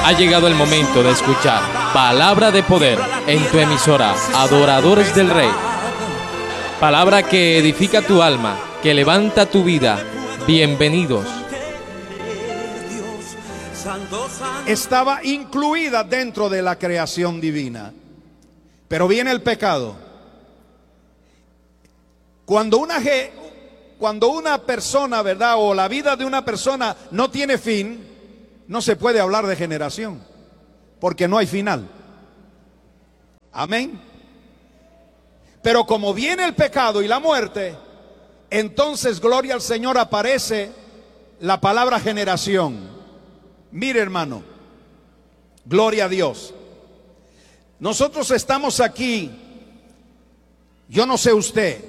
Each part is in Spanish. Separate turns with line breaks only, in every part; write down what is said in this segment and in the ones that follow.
Ha llegado el momento de escuchar Palabra de Poder en tu emisora Adoradores del Rey. Palabra que edifica tu alma, que levanta tu vida. Bienvenidos.
Estaba incluida dentro de la creación divina, pero viene el pecado. Cuando una persona, ¿verdad?, o la vida de una persona no tiene fin, no se puede hablar de generación, porque no hay final. Amén. Pero como viene el pecado y la muerte, entonces, gloria al Señor, aparece la palabra generación. Mire, hermano, gloria a Dios. Nosotros estamos aquí, yo no sé usted,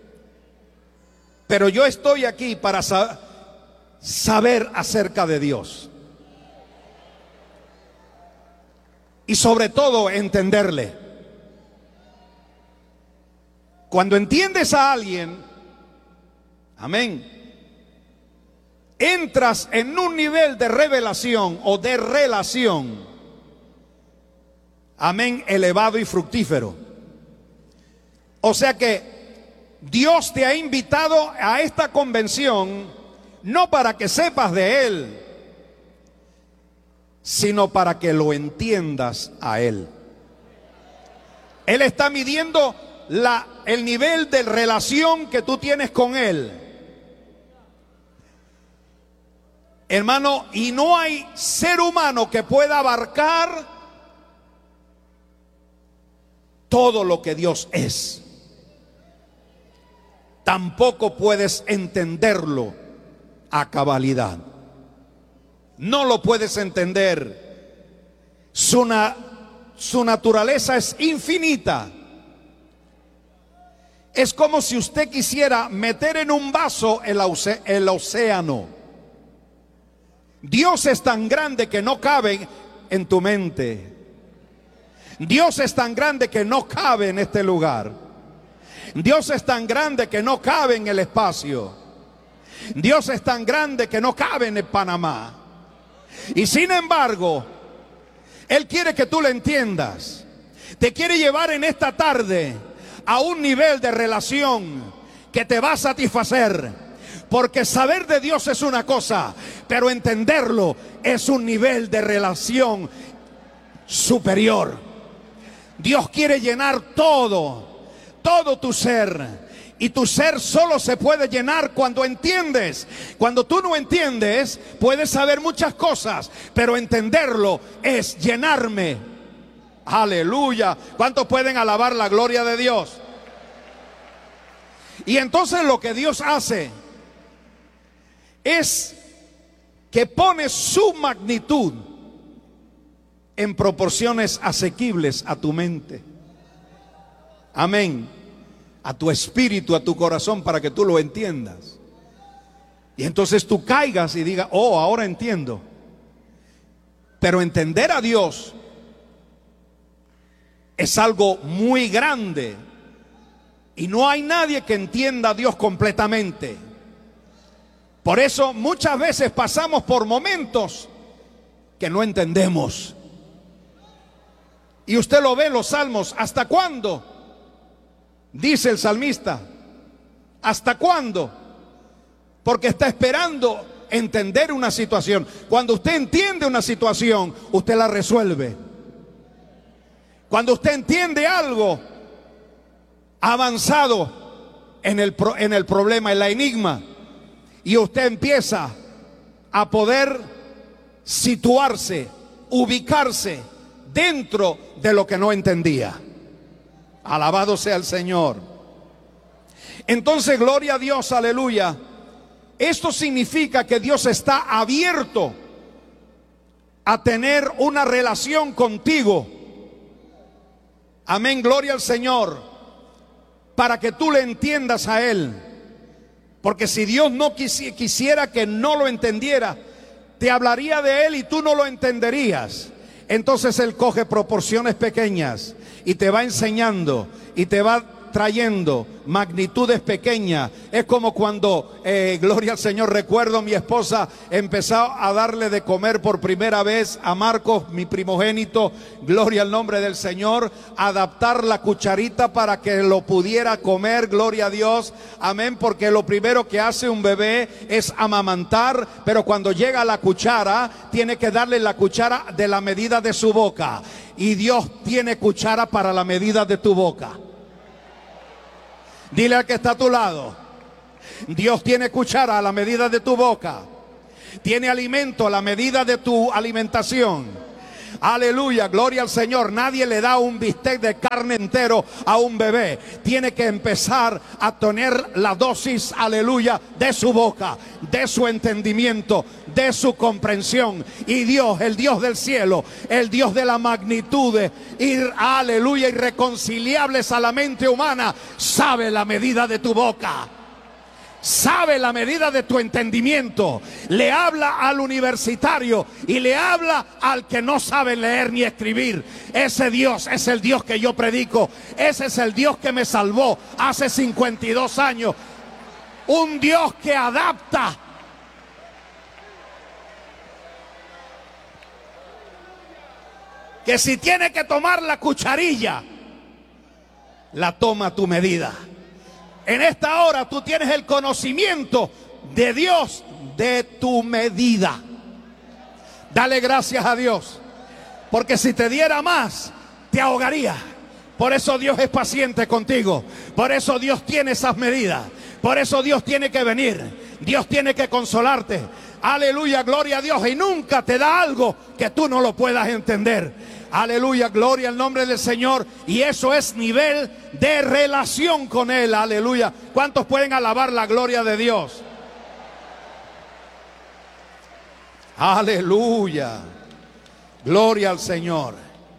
pero yo estoy aquí para saber acerca de Dios. Y sobre todo entenderle. Cuando entiendes a alguien, amén, entras en un nivel de revelación o de relación, amén, elevado y fructífero. O sea que Dios te ha invitado a esta convención no para que sepas de Él, sino para que lo entiendas a Él. Él está midiendo el nivel de relación que tú tienes con Él. Hermano, y no hay ser humano que pueda abarcar todo lo que Dios es. Tampoco puedes entenderlo a cabalidad. No lo puedes entender. Su naturaleza es infinita. Es como si usted quisiera meter en un vaso el océano. Dios es tan grande que no cabe en tu mente. Dios es tan grande que no cabe en este lugar. Dios es tan grande que no cabe en el espacio. Dios es tan grande que no cabe en el Panamá. Y sin embargo, Él quiere que tú lo entiendas. Te quiere llevar en esta tarde a un nivel de relación que te va a satisfacer. Porque saber de Dios es una cosa, pero entenderlo es un nivel de relación superior. Dios quiere llenar todo tu ser. Y tu ser solo se puede llenar cuando entiendes. Cuando tú no entiendes, puedes saber muchas cosas, pero entenderlo es llenarme. Aleluya. ¿Cuántos pueden alabar la gloria de Dios? Y entonces lo que Dios hace es que pone su magnitud en proporciones asequibles a tu mente. Amén. A tu espíritu, a tu corazón, para que tú lo entiendas. Y entonces tú caigas y digas: oh, ahora entiendo. Pero entender a Dios es algo muy grande. Y no hay nadie que entienda a Dios completamente. Por eso muchas veces pasamos por momentos que no entendemos. Y usted lo ve en los salmos. ¿Hasta cuándo? Dice el salmista, ¿hasta cuándo? Porque está esperando entender una situación. Cuando usted entiende una situación, usted la resuelve. Cuando usted entiende algo, ha avanzado en el problema, en la enigma, y usted empieza a poder situarse, ubicarse dentro de lo que no entendía. Alabado sea el Señor. Entonces, gloria a Dios, aleluya. Esto significa que Dios está abierto a tener una relación contigo. Amén, gloria al Señor. Para que tú le entiendas a Él. Porque si Dios no quisiera que no lo entendiera, te hablaría de Él y tú no lo entenderías. Entonces Él coge proporciones pequeñas y te va enseñando y te va trayendo magnitudes pequeñas. Es como cuando, gloria al Señor, recuerdo mi esposa empezó a darle de comer por primera vez a Marcos, mi primogénito, gloria al nombre del Señor, adaptar la cucharita para que lo pudiera comer, gloria a Dios, amén, porque lo primero que hace un bebé es amamantar, pero cuando llega a la cuchara, tiene que darle la cuchara de la medida de su boca. Y Dios tiene cuchara para la medida de tu boca. Dile al que está a tu lado: Dios tiene cuchara a la medida de tu boca. Tiene alimento a la medida de tu alimentación. Aleluya, gloria al Señor. Nadie le da un bistec de carne entero a un bebé. Tiene que empezar a tener la dosis, aleluya, de su boca, de su entendimiento, de su comprensión. Y Dios, el Dios del cielo, el Dios de la magnitud, aleluya, irreconciliables a la mente humana, sabe la medida de tu boca. Sabe la medida de tu entendimiento. Le habla al universitario y le habla al que no sabe leer ni escribir. Ese Dios es el Dios que yo predico. Ese es el Dios que me salvó hace 52 años. Un Dios que adapta. Que si tiene que tomar la cucharilla, la toma a tu medida. En esta hora tú tienes el conocimiento de Dios de tu medida. Dale gracias a Dios, porque si te diera más, te ahogaría. Por eso Dios es paciente contigo. Por eso Dios tiene esas medidas. Por eso Dios tiene que venir. Dios tiene que consolarte. Aleluya, gloria a Dios. Y nunca te da algo que tú no lo puedas entender. Aleluya, gloria al nombre del Señor. Y eso es nivel de relación con Él. Aleluya. ¿Cuántos pueden alabar la gloria de Dios? Aleluya. Gloria al Señor.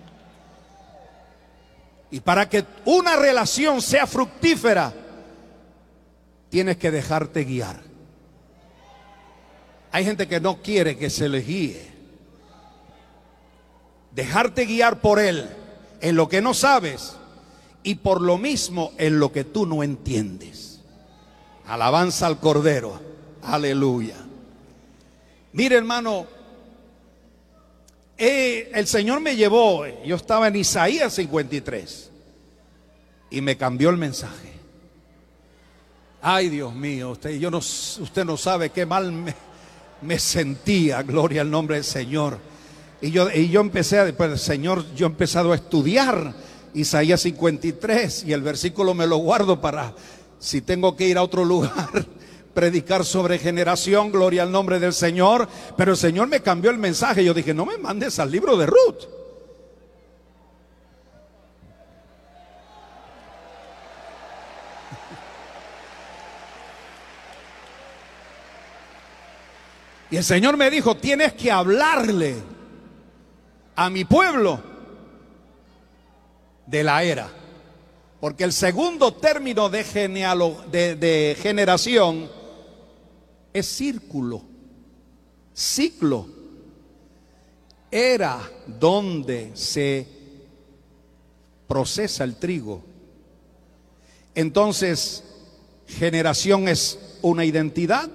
Y para que una relación sea fructífera, tienes que dejarte guiar. Hay gente que no quiere que se le guíe. Dejarte guiar por Él en lo que no sabes y por lo mismo en lo que tú no entiendes. Alabanza al Cordero. Aleluya. Mire, hermano, el Señor me llevó, yo estaba en Isaías 53 y me cambió el mensaje. Ay, Dios mío, usted no sabe qué mal me sentía, gloria al nombre del Señor. Y yo empecé, después del Señor, yo he empezado a estudiar Isaías 53 y el versículo me lo guardo para, si tengo que ir a otro lugar, predicar sobre generación, gloria al nombre del Señor. Pero el Señor me cambió el mensaje. Yo dije, no me mandes al libro de Ruth. Y el Señor me dijo, tienes que hablarle a mi pueblo de la era. Porque el segundo término de generación es círculo, ciclo. Era donde se procesa el trigo. Entonces, generación es una identidad.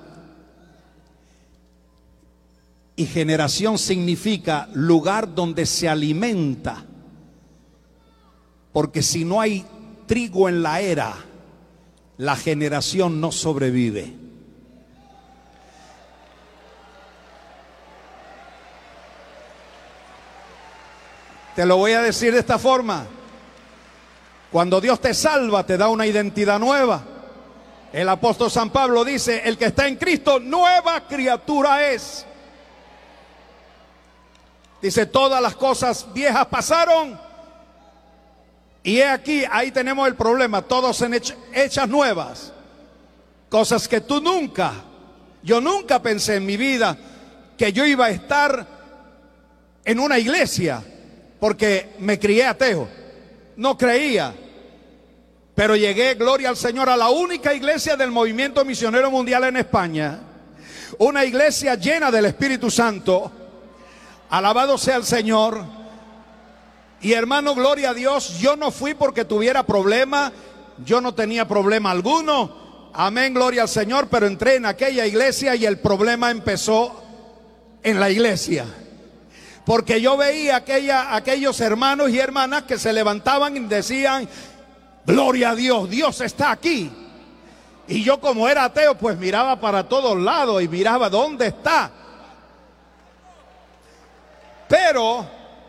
Y generación significa lugar donde se alimenta. Porque si no hay trigo en la era, la generación no sobrevive. Te lo voy a decir de esta forma. Cuando Dios te salva, te da una identidad nueva. El apóstol San Pablo dice, el que está en Cristo, nueva criatura es. Dice, todas las cosas viejas pasaron. Y he aquí, ahí tenemos el problema. Todos son hechas nuevas. Cosas que yo nunca pensé en mi vida que yo iba a estar en una iglesia. Porque me crié ateo. No creía. Pero llegué, gloria al Señor, a la única iglesia del movimiento misionero mundial en España. Una iglesia llena del Espíritu Santo. Alabado sea el Señor. Y hermano, gloria a Dios, yo no fui porque tuviera problemas. yo no tenía problema alguno. Amén, gloria al Señor. Pero entré en aquella iglesia y el problema empezó en la iglesia. Porque yo veía aquellos hermanos y hermanas que se levantaban y decían: gloria a Dios, Dios está aquí. Y yo, como era ateo, pues miraba para todos lados y miraba dónde está. Pero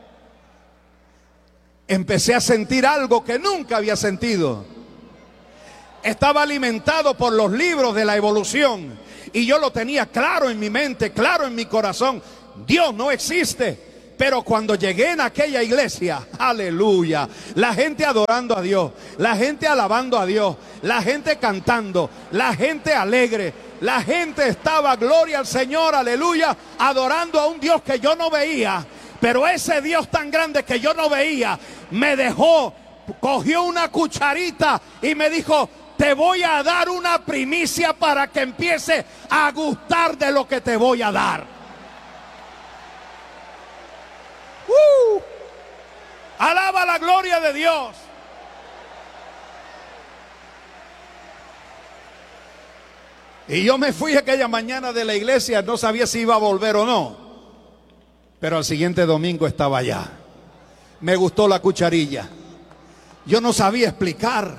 empecé a sentir algo que nunca había sentido. Estaba alimentado por los libros de la evolución y yo lo tenía claro en mi mente, claro en mi corazón: Dios no existe. Pero cuando llegué en aquella iglesia, aleluya, la gente adorando a Dios, la gente alabando a Dios, la gente cantando, la gente alegre, la gente estaba, gloria al Señor, aleluya, adorando a un Dios que yo no veía. Pero ese Dios tan grande que yo no veía me dejó, cogió una cucharita y me dijo: te voy a dar una primicia para que empiece a gustar de lo que te voy a dar. Alaba la gloria de Dios. Y yo me fui aquella mañana de la iglesia, no sabía si iba a volver o no, pero al siguiente domingo estaba allá. Me gustó la cucharilla. Yo no sabía explicar.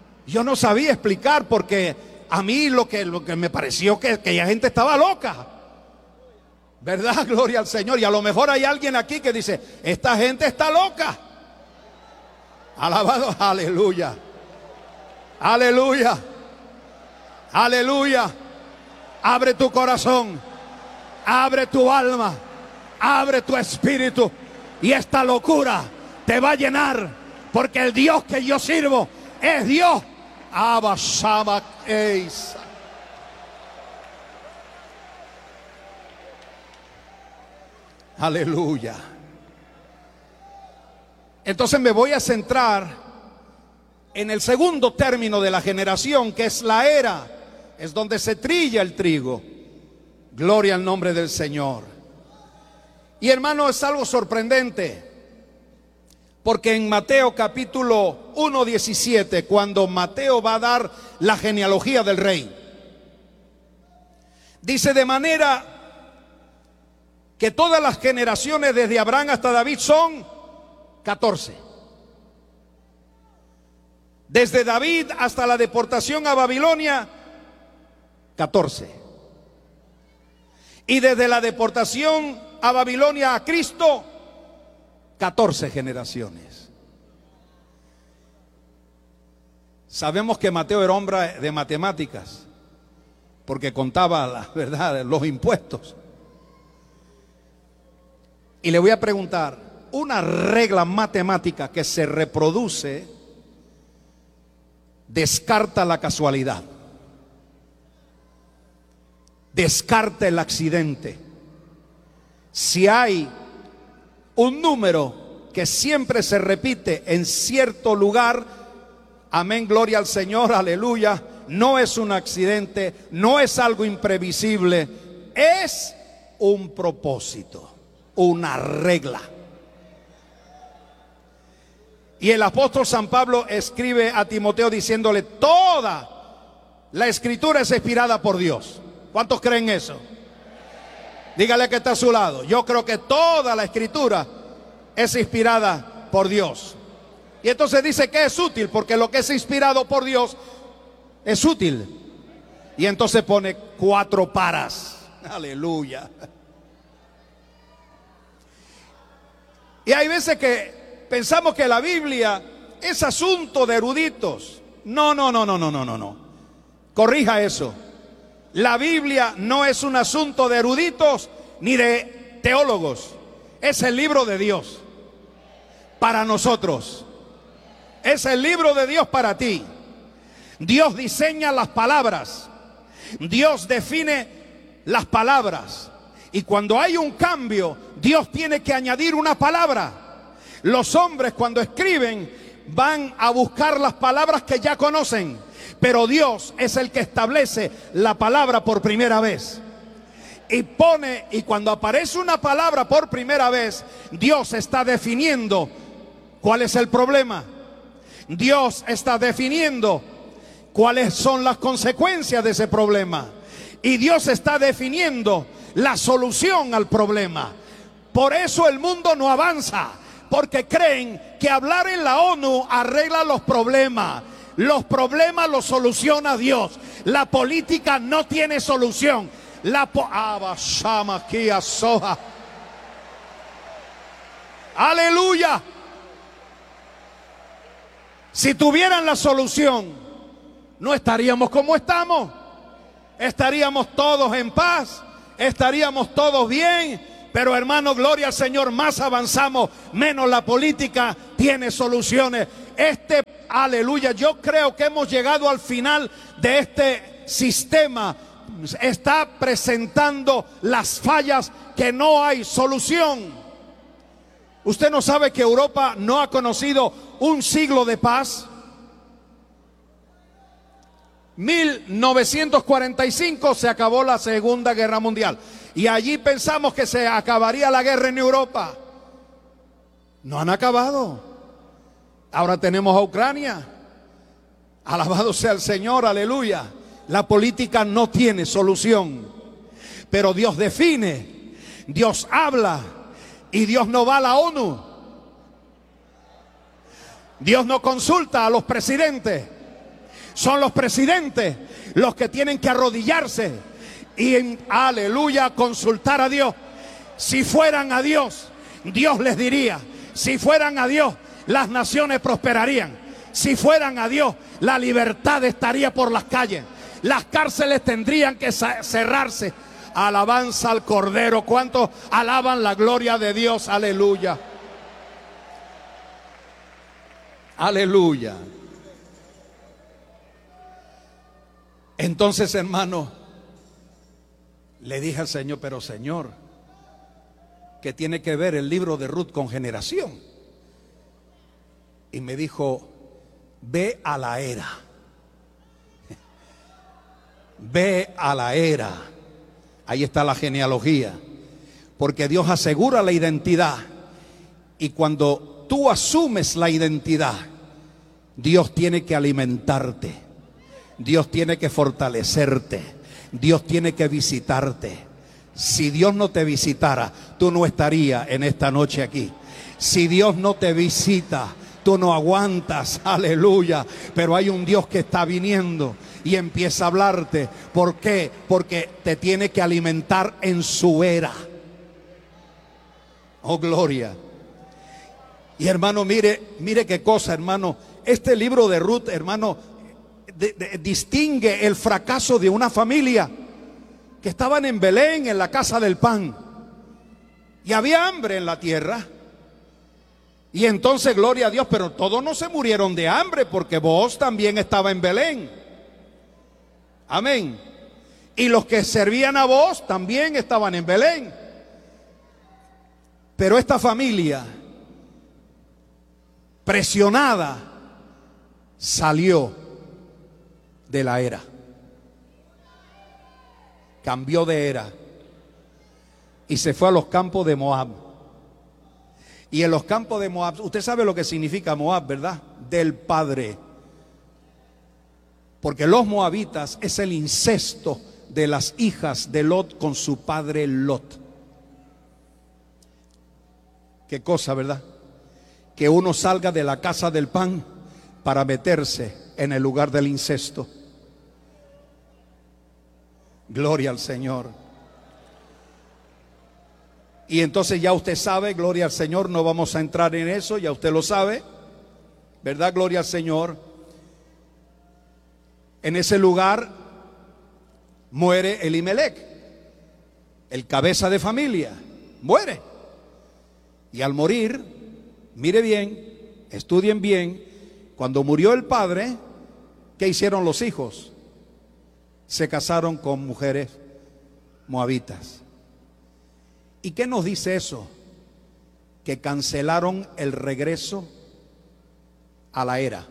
Porque a mí lo que me pareció que la gente estaba loca, ¿verdad? Gloria al Señor. Y a lo mejor hay alguien aquí que dice: esta gente está loca. Alabado, aleluya, aleluya, aleluya. Abre tu corazón, abre tu alma, abre tu espíritu, y esta locura te va a llenar, porque el Dios que yo sirvo es Dios. Abba Shama Eisa. Aleluya. Entonces me voy a centrar en el segundo término de la generación, que es la era. Es donde se trilla el trigo. Gloria al nombre del Señor. Y hermano, es algo sorprendente, porque en Mateo capítulo 1:17, cuando Mateo va a dar la genealogía del rey, dice: de manera que todas las generaciones desde Abraham hasta David son 14. Desde David hasta la deportación a Babilonia, 14. Y desde la deportación a Babilonia a Cristo, 14 generaciones. Sabemos que Mateo era hombre de matemáticas, porque contaba, la verdad, los impuestos. Y le voy a preguntar: una regla matemática que se reproduce descarta la casualidad, descarta el accidente. Si hay un número que siempre se repite en cierto lugar, amén, gloria al Señor, aleluya, no es un accidente, no es algo imprevisible, es un propósito, una regla. Y el apóstol San Pablo escribe a Timoteo diciéndole: toda la escritura es inspirada por Dios. ¿Cuántos creen eso? Dígale que está a su lado: yo creo que toda la escritura es inspirada por Dios. Y entonces dice que es útil, porque lo que es inspirado por Dios es útil. Y entonces pone 4 paras. Aleluya. Y hay veces que pensamos que la Biblia es asunto de eruditos. No. Corrija eso. La Biblia no es un asunto de eruditos ni de teólogos. Es el libro de Dios para nosotros. Es el libro de Dios para ti. Dios diseña las palabras. Dios define las palabras. Y cuando hay un cambio, Dios tiene que añadir una palabra. Los hombres, cuando escriben, van a buscar las palabras que ya conocen, pero Dios es el que establece la palabra por primera vez. Y cuando aparece una palabra por primera vez, Dios está definiendo cuál es el problema. Dios está definiendo cuáles son las consecuencias de ese problema. Y Dios está definiendo la solución al problema. Por eso el mundo no avanza, porque creen que hablar en la ONU arregla los problemas. Los problemas los soluciona Dios. La política no tiene solución. Aleluya. Si tuvieran la solución, no estaríamos como estamos. Estaríamos todos en paz, estaríamos todos bien. Pero hermano, gloria al Señor, más avanzamos, menos la política tiene soluciones. Aleluya, yo creo que hemos llegado al final de este sistema. Está presentando las fallas que no hay solución. Usted no sabe que Europa no ha conocido un siglo de paz. 1945 se acabó la Segunda Guerra Mundial y allí pensamos que se acabaría la guerra en Europa. No han acabado. Ahora tenemos a Ucrania. Alabado sea el Señor, aleluya. La política no tiene solución, pero Dios define, Dios habla, y Dios no va a la ONU. Dios no consulta a los presidentes. Son los presidentes los que tienen que arrodillarse y, aleluya, consultar a Dios. Si fueran a Dios, Dios les diría. Si fueran a Dios, las naciones prosperarían. Si fueran a Dios, la libertad estaría por las calles. Las cárceles tendrían que cerrarse. Alabanza al Cordero. ¿Cuántos alaban la gloria de Dios? Aleluya. Aleluya. Entonces, hermano, le dije al Señor, pero Señor, ¿qué tiene que ver el libro de Ruth con generación? Y me dijo, ve a la era. Ve a la era. Ahí está la genealogía. Porque Dios asegura la identidad. Y cuando tú asumes la identidad, Dios tiene que alimentarte. Dios tiene que fortalecerte. Dios tiene que visitarte. Si Dios no te visitara, tú no estarías en esta noche aquí. Si Dios no te visita, tú no aguantas, aleluya. Pero hay un Dios que está viniendo y empieza a hablarte. ¿Por qué? Porque te tiene que alimentar en su era. Oh, gloria. Y hermano, mire qué cosa, hermano. Este libro de Ruth, hermano, distingue el fracaso de una familia que estaban en Belén, en la casa del pan, y había hambre en la tierra. Y entonces, gloria a Dios, pero todos no se murieron de hambre, porque vos también estaba en Belén. Amén. Y los que servían a vos también estaban en Belén. Pero esta familia, presionada, salió de la era. Cambió de era y se fue a los campos de Moab. Y en los campos de Moab, usted sabe lo que significa Moab, ¿verdad? Del padre. Porque los moabitas es el incesto de las hijas de Lot con su padre Lot. Qué cosa, ¿verdad? Que uno salga de la casa del pan para meterse en el lugar del incesto. Gloria al Señor. Y entonces ya usted sabe, gloria al Señor, no vamos a entrar en eso, ya usted lo sabe, ¿verdad? Gloria al Señor. En ese lugar muere Elimelech, el cabeza de familia, muere. Y al morir, mire bien, estudien bien, cuando murió el padre, ¿qué hicieron los hijos? Se casaron con mujeres moabitas. ¿Y qué nos dice eso? Que cancelaron el regreso a la era.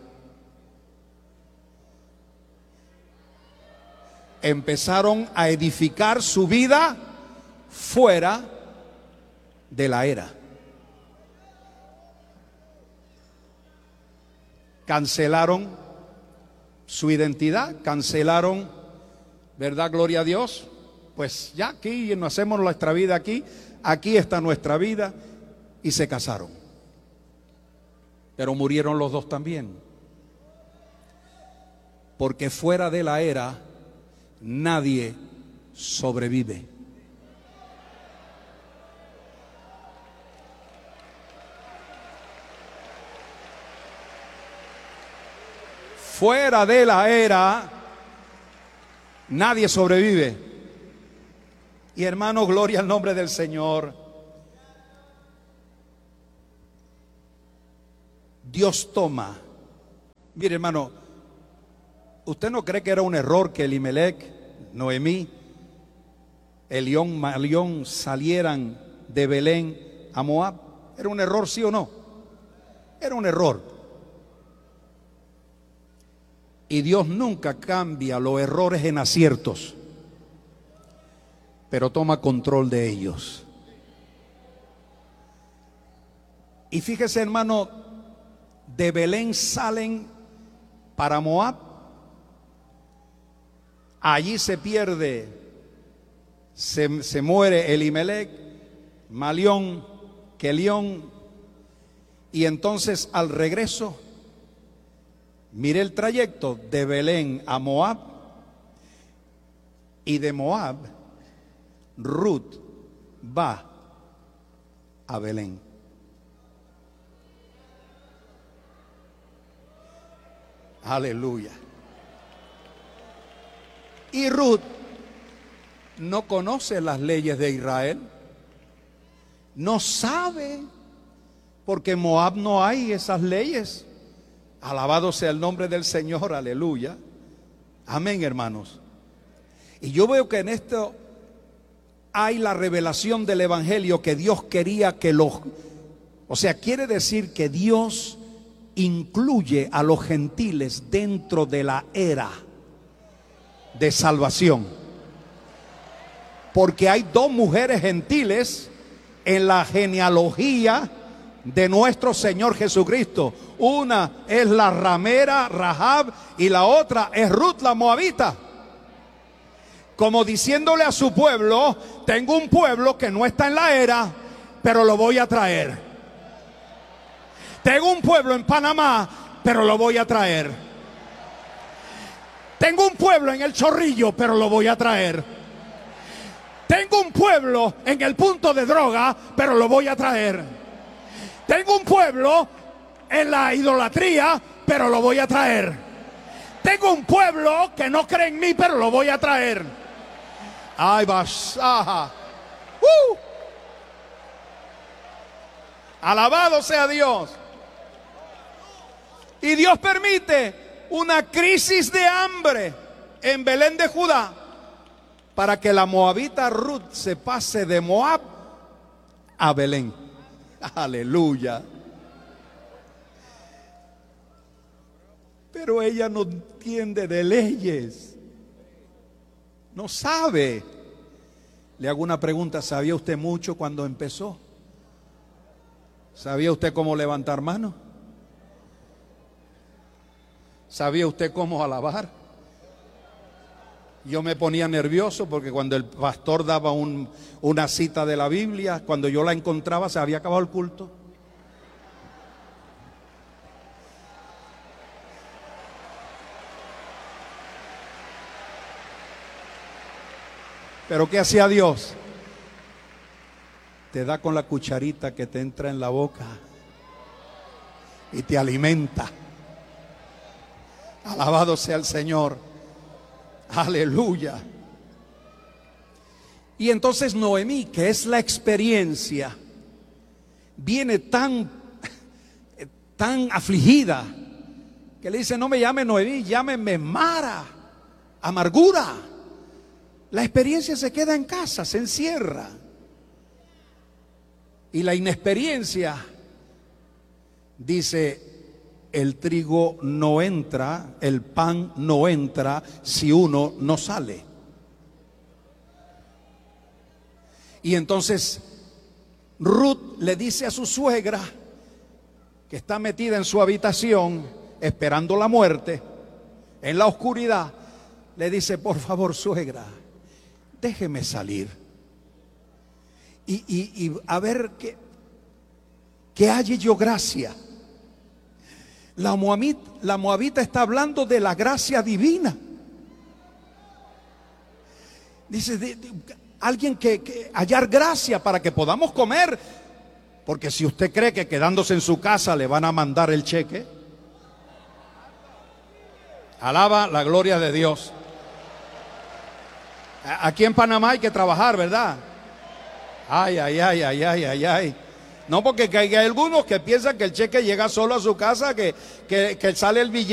Empezaron a edificar su vida fuera de la era. cancelaron su identidad, cancelaron, ¿verdad? Gloria a Dios. Pues ya aquí nos hacemos nuestra vida aquí está nuestra vida, y se casaron. Pero murieron los dos también. Porque fuera de la era nadie sobrevive. Fuera de la era nadie sobrevive. Y hermano, gloria al nombre del Señor. Dios toma. Mire, hermano, ¿usted no cree que era un error que Elimelech, Noemí, Elión, Malión salieran de Belén a Moab? ¿Era un error, sí o no? Era un error. Y Dios nunca cambia los errores en aciertos, pero toma control de ellos. Y fíjese, hermano, de Belén salen para Moab. Allí se pierde, se muere Elimelech, Malión, Kelión. Y entonces al regreso, mire el trayecto de Belén a Moab. Y de Moab, Ruth va a Belén. Aleluya. Y Ruth no conoce las leyes de Israel. No sabe, porque en Moab no hay esas leyes. Alabado sea el nombre del Señor, aleluya. Amén, hermanos. Y yo veo que en esto hay la revelación del Evangelio que Dios quería que quiere decir que Dios incluye a los gentiles dentro de la era de salvación. Porque hay dos mujeres gentiles en la genealogía de nuestro Señor Jesucristo. Una es la ramera Rahab y la otra es Ruth la moabita. Como diciéndole a su pueblo: tengo un pueblo que no está en la era, pero lo voy a traer. Tengo un pueblo en Panamá, pero lo voy a traer. Tengo un pueblo en el Chorrillo, pero lo voy a traer. Tengo un pueblo en el punto de droga, pero lo voy a traer. Tengo un pueblo en la idolatría, pero lo voy a traer. Tengo un pueblo que no cree en mí, pero lo voy a traer. Ay, basaja. Alabado sea Dios. Y Dios permite una crisis de hambre en Belén de Judá para que la moabita Ruth se pase de Moab a Belén. Aleluya. Pero ella no entiende de leyes, no sabe. Le hago una pregunta: ¿sabía usted mucho cuando empezó? ¿Sabía usted cómo levantar mano? ¿Sabía usted cómo alabar? Yo me ponía nervioso porque cuando el pastor daba una cita de la Biblia, cuando yo la encontraba se había acabado el culto. Pero ¿qué hacía Dios? Te da con la cucharita que te entra en la boca y te alimenta. Alabado sea el Señor. Aleluya. Y entonces Noemí, que es la experiencia, viene tan afligida que le dice: no me llame Noemí, llámeme Mara, amargura. La experiencia se queda en casa, se encierra. Y la inexperiencia dice: el trigo no entra, el pan no entra si uno no sale. Y entonces Ruth le dice a su suegra, que está metida en su habitación, esperando la muerte, en la oscuridad, le dice: por favor, suegra, déjeme salir y a ver que halle yo gracia. La moabita está hablando de la gracia divina. Dice, alguien que hallar gracia para que podamos comer. Porque si usted cree que quedándose en su casa le van a mandar el cheque, alaba la gloria de Dios. Aquí en Panamá hay que trabajar, ¿verdad? Ay, ay, ay, ay, ay, ay, ay. No, porque hay algunos que piensan que el cheque llega solo a su casa, que sale el billete